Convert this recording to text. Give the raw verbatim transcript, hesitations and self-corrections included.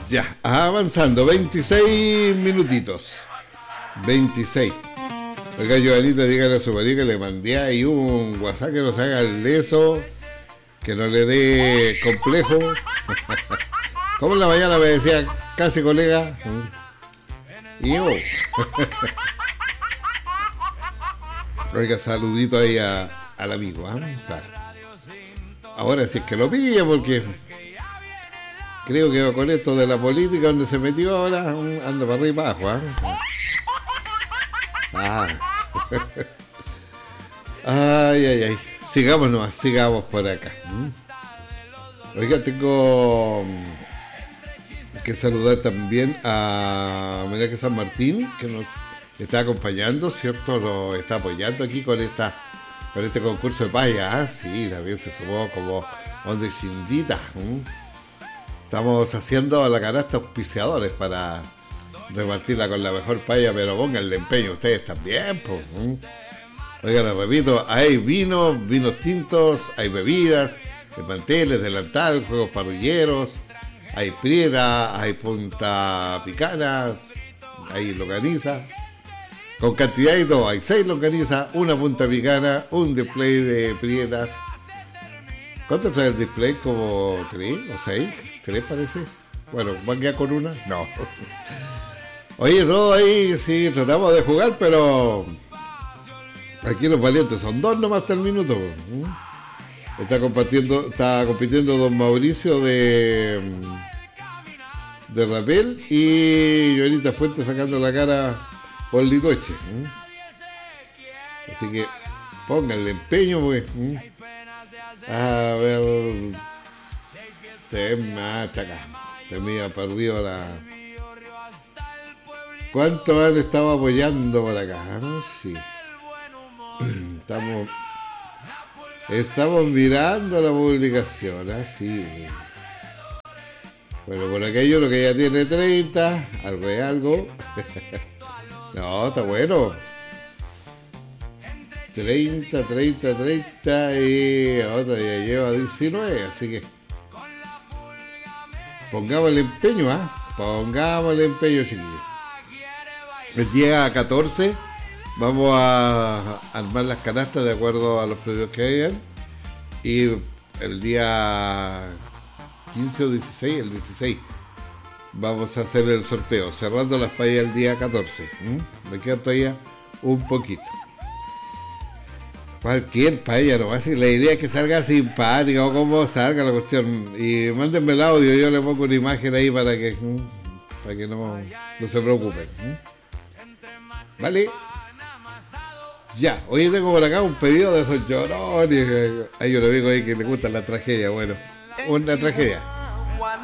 Ya, avanzando, veintiséis minutitos. veintiséis. Oiga, Joanita, dígale a su marido que le mandé ahí un WhatsApp que nos haga el leso, que no le dé complejo. Como en la mañana me decía, casi colega. Y yo. Oiga, saludito ahí a, al amigo, ¿eh? Claro. Ahora sí es que lo pilla porque creo que con esto de la política donde se metió ahora anda para arriba y para abajo, ¿eh? Ah. Ay, ay, ay. Sigamos nomás, sigamos por acá. Oiga, tengo que saludar también a Menaque San Martín, que nos está acompañando, ¿cierto? Nos está apoyando aquí con esta con este concurso de paya. Ah, sí, también se sumó como donde Cindita. ¿Mm? Estamos haciendo la canasta auspiciadores para repartirla con la mejor paya, pero pónganle empeño ustedes también, pues. ¿Mm? Oigan, les repito, hay vinos, vinos tintos, hay bebidas, hay manteles, delantal, juegos parrilleros, hay prieta, hay punta picanas, hay longaniza. Con cantidad y todo, hay seis longanizas, una punta picana, un display de prietas. ¿Cuánto trae el display? ¿Como tres o seis? ¿Tres parece? Bueno, ¿van ya con una? No. Oye, todo ahí, sí, tratamos de jugar, pero aquí los valientes son dos nomás hasta el minuto. Está compartiendo, está compitiendo don Mauricio de de Rapel y Joanita Fuentes sacando la cara por Litoche. Así que pónganle empeño, pues. A ver, te mata acá. Te mira perdido la. ¿Cuánto han estado apoyando por acá? ¿No? Sí. Estamos. Estamos mirando la publicación, así. Bueno, por aquello lo que ya tiene treinta, algo es algo. No, está bueno. treinta, treinta, treinta y otra ya lleva diecinueve, así que pongamos el empeño, ¿ah? ¿eh? Pongamos el empeño, chiquillos. El día catorce vamos a armar las canastas de acuerdo a los precios que hayan. Y el día quince o dieciséis, el dieciséis, vamos a hacer el sorteo, cerrando las payas el día catorce. ¿Mm? Me queda todavía un poquito. Cualquier paya, no va a ser. La idea es que salga simpática o como salga la cuestión. Y mándenme el audio, yo le pongo una imagen ahí para que, para que no, no se preocupen. ¿Vale? Ya, hoy tengo por acá un pedido de esos llorones. Hay un amigo ahí que le gusta la tragedia. Bueno, una tragedia.